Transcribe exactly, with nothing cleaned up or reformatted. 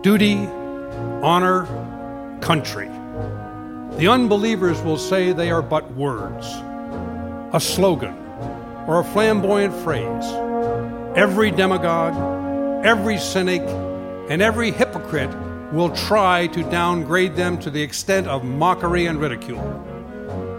duty, honor, country. The unbelievers will say they are but words, a slogan, or a flamboyant phrase. Every demagogue, every cynic, and every hypocrite will try to downgrade them to the extent of mockery and ridicule.